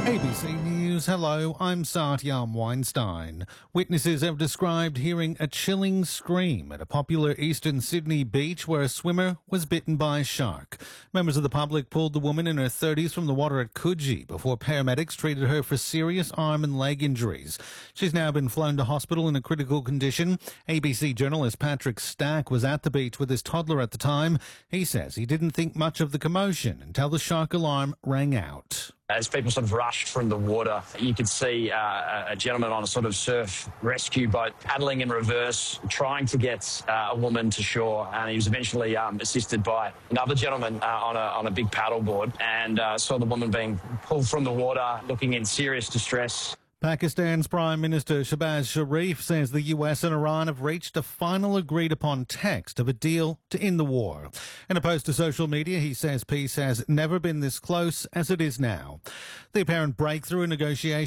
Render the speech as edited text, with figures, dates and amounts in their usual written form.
ABC News, hello, I'm Satyam Weinstein. Witnesses have described hearing a chilling scream at a popular eastern Sydney beach where a swimmer was bitten by a shark. Members of the public pulled the woman in her 30s from the water at Coogee before paramedics treated her for serious arm and leg injuries. She's now been flown to hospital in a critical condition. ABC journalist Patrick Stack was at the beach with his toddler at the time. He says he didn't think much of the commotion until the shark alarm rang out. As people sort of rushed from the water, you could see a gentleman on a sort of surf rescue boat paddling in reverse, trying to get a woman to shore. And he was eventually assisted by another gentleman on a big paddleboard, and saw the woman being pulled from the water, looking in serious distress. Pakistan's Prime Minister Shehbaz Sharif says the US and Iran have reached a final agreed-upon text of a deal to end the war. In a post to social media, he says peace has never been this close as it is now. The apparent breakthrough in negotiations